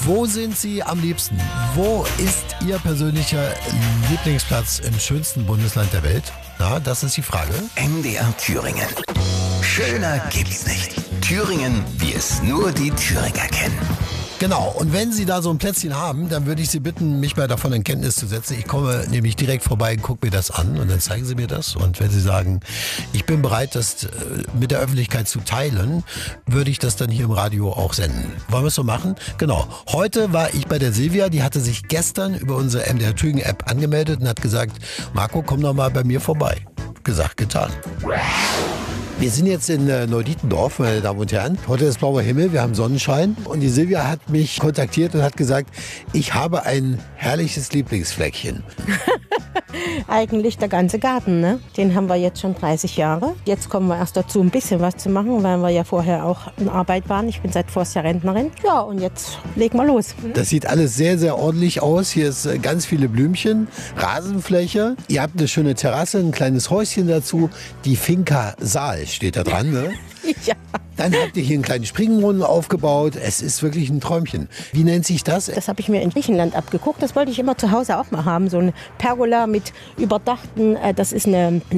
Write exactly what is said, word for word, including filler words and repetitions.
Wo sind Sie am liebsten? Wo ist Ihr persönlicher Lieblingsplatz im schönsten Bundesland der Welt? Na, das ist die Frage. M D R Thüringen. Schöner gibt's nicht. Thüringen, wie es nur die Thüringer kennen. Genau, und wenn Sie da so ein Plätzchen haben, dann würde ich Sie bitten, mich mal davon in Kenntnis zu setzen. Ich komme nämlich direkt vorbei, gucke mir das an und dann zeigen Sie mir das. Und wenn Sie sagen, ich bin bereit, das mit der Öffentlichkeit zu teilen, würde ich das dann hier im Radio auch senden. Wollen wir es so machen? Genau. Heute war ich bei der Silvia, die hatte sich gestern über unsere M D R Thüringen App angemeldet und hat gesagt, Marco, komm doch mal bei mir vorbei. Gesagt, getan. Wir sind jetzt in äh, Neudietendorf, meine Damen und Herren. Heute ist blauer Himmel, wir haben Sonnenschein. Und die Silvia hat mich kontaktiert und hat gesagt, ich habe ein herrliches Lieblingsfleckchen. Eigentlich der ganze Garten, ne? Den haben wir jetzt schon dreißig Jahre. Jetzt kommen wir erst dazu, ein bisschen was zu machen, weil wir ja vorher auch in Arbeit waren. Ich bin seit Vorjahr Rentnerin. Ja, und jetzt legen wir los. Das sieht alles sehr, sehr ordentlich aus. Hier ist äh, ganz viele Blümchen, Rasenfläche. Ihr habt eine schöne Terrasse, ein kleines Häuschen dazu. Die Finca Saal steht da dran, ne? Ja. Dann habt ihr hier einen kleinen Springbrunnen aufgebaut. Es ist wirklich ein Träumchen. Wie nennt sich das? Das habe ich mir in Griechenland abgeguckt. Das wollte ich immer zu Hause auch mal haben. So eine Pergola mit überdachten, äh, das ist eine, eine